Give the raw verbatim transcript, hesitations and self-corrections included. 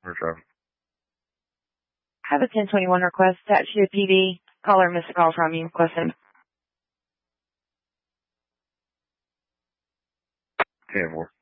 for traffic. Have a ten twenty-one request. Statute P D. Caller missed a call from you. Listen. ten more.